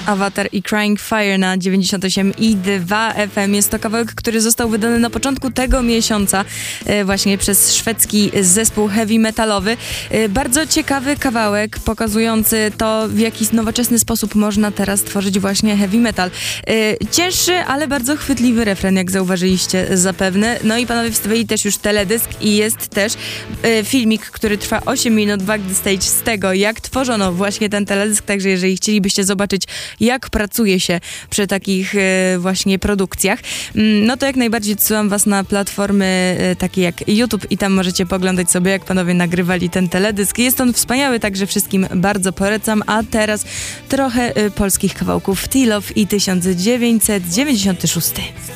Avatar i Crying Fire na 98,2 FM. Jest to kawałek, który został wydany na początku tego miesiąca właśnie przez szwedzki zespół heavy metalowy. Bardzo ciekawy kawałek pokazujący to, w jaki nowoczesny sposób można teraz tworzyć właśnie heavy metal. Cięższy, ale bardzo chwytliwy refren, jak zauważyliście zapewne. No i panowie wstawili też już teledysk i jest też filmik, który trwa 8 minut, backstage z tego, jak tworzono właśnie ten teledysk, także jeżeli chcielibyście zobaczyć, jak pracuje się przy takich właśnie produkcjach, no to jak najbardziej odsyłam was na platformy takie jak YouTube i tam możecie poglądać sobie, jak panowie nagrywali ten teledysk. Jest on wspaniały, także wszystkim bardzo polecam, a teraz trochę polskich kawałków T-Love i 1996.